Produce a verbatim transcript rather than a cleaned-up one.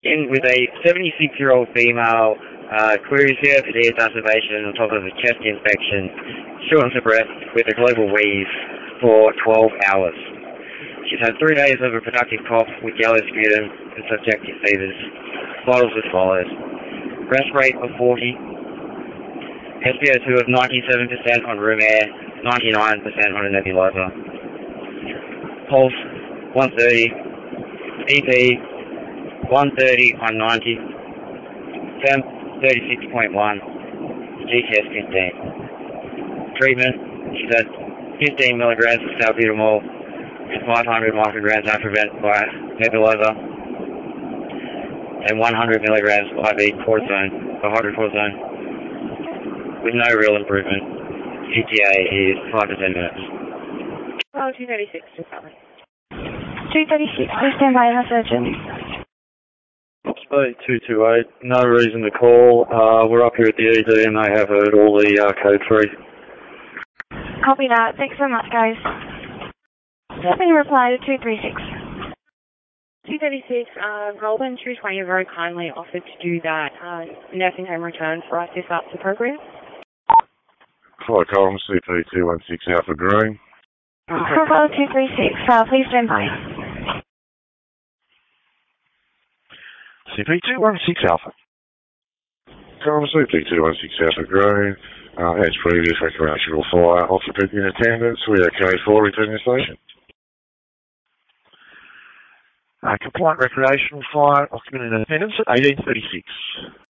In with a seventy-six-year-old female, uh, queries C O P D exacerbation on top of a chest infection, shortness of breath with a global wheeze for twelve hours. She's had three days of a productive cough with yellow sputum and subjective fevers. Vitals as follows. Breath rate of forty, S p O two of ninety-seven percent on room air, ninety-nine percent on a nebulizer. Pulse one thirty, E P one thirty on ninety, temp thirty-six point one, G T S fifteen. Treatment, she's had fifteen milligrams of salbutamol and five hundred micrograms Atrovent by nebulizer and one hundred milligrams I V cortisone, or hydrocortisone, with no real improvement. E T A is five to ten minutes. Oh, two thirty-six, just that one. two thirty-six, please stand by our surgeon. two two eight, no reason to call. Uh, we're up here at the E D and they have heard all the uh, code three. Copy that. Thanks so much, guys. Stepping reply to two three six. two thirty-six, uh, Golden two twenty very kindly offered to do that uh, nursing home return for us if that's appropriate. Hi, Colin, C P two one six Alpha Green. Profile two three six, uh, please stand by. C P two one six Alpha. Colin, C P two one six Alpha Green. Uh, as previous, recreational fire, occupant in attendance. We are code four, returning to station. Uh, compliant recreational fire, occupant in attendance at eighteen thirty-six.